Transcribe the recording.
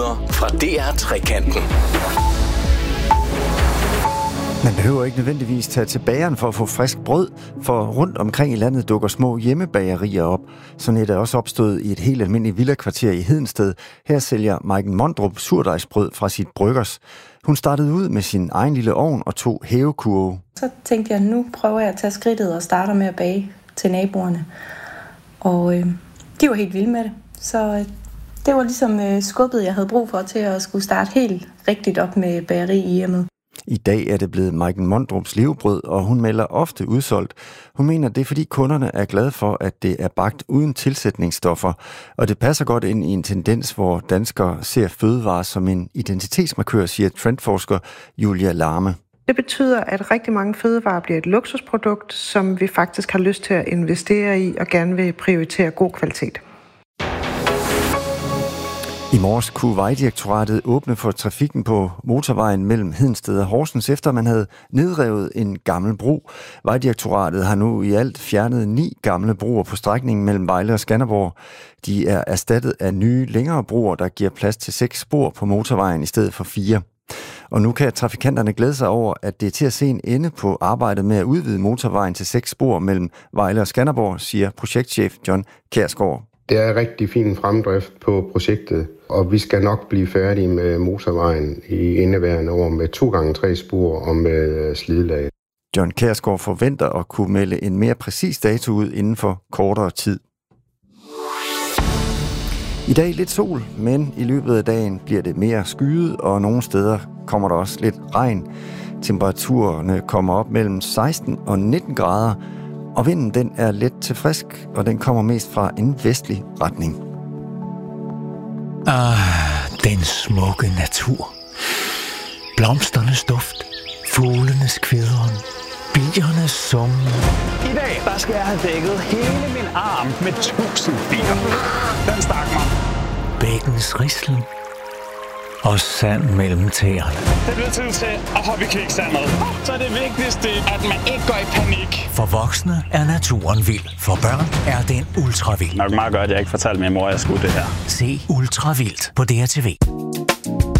Nyheder fra DR Trekanten. Man behøver ikke nødvendigvis tage til bageren for at få frisk brød, for rundt omkring i landet dukker små hjemmebagerier op. Sådan et er også opstået i et helt almindeligt villakvarter i Hedensted. Her sælger Maiken Mondrup surdejsbrød fra sit bryggers. Hun startede ud med sin egen lille ovn og tog hævekurve. Så tænkte jeg, nu prøver jeg at tage skridtet og starter med at bage til naboerne. Og de var helt vilde med det. Så det var ligesom skubbet, jeg havde brug for til at skulle starte helt rigtigt op med bageri i hjemmet. I dag er det blevet Maiken Mondrups levebrød, og hun melder ofte udsolgt. Hun mener, det er fordi kunderne er glade for, at det er bagt uden tilsætningsstoffer, og det passer godt ind i en tendens, hvor danskere ser fødevarer som en identitetsmarkør, siger trendforsker Julia Larme. Det betyder, at rigtig mange fødevarer bliver et luksusprodukt, som vi faktisk har lyst til at investere i og gerne vil prioritere god kvalitet. I morges kunne Vejdirektoratet åbne for trafikken på motorvejen mellem Hedensted og Horsens, efter man havde nedrevet en gammel bro. Vejdirektoratet har nu i alt fjernet 9 gamle broer på strækningen mellem Vejle og Skanderborg. De er erstattet af nye, længere broer, der giver plads til 6 spor på motorvejen i stedet for 4. Og nu kan trafikanterne glæde sig over, at det er til at se en ende på arbejdet med at udvide motorvejen til 6 spor mellem Vejle og Skanderborg, siger projektchef John Kjærsgaard. Det er rigtig fin fremdrift på projektet, og vi skal nok blive færdige med motorvejen i indeværende år med 2x3 spor og med slidelag. John Kjærsgaard forventer at kunne melde en mere præcis dato ud inden for kortere tid. I dag lidt sol, men i løbet af dagen bliver det mere skyet, og nogle steder kommer der også lidt regn. Temperaturerne kommer op mellem 16 og 19 grader, og vinden den er let til frisk, og den kommer mest fra en vestlig retning. Den smukke natur. Blomsternes duft, fuglenes kvidren, biernes summen. I dag, der skal jeg have dækket hele min arm med 1000 bier. Den stak mig. Bækkens rislen og sand mellem tæerne. Det bliver tid til at hoppe i kviksandet. Så er det vigtigste, at man ikke går i panik. For voksne er naturen vild. For børn er den ultravild. Nok meget godt, at jeg ikke fortalte min mor, at jeg skulle det her. Se Ultravildt på DRTV.